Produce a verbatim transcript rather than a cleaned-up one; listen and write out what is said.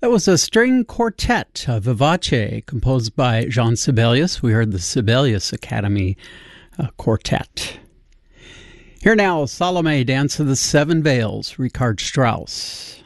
That was a string quartet, uh, Vivace, composed by Jean Sibelius. We heard the Sibelius Academy uh, Quartet. Here now, Salome, Dance of the Seven Veils, Richard Strauss.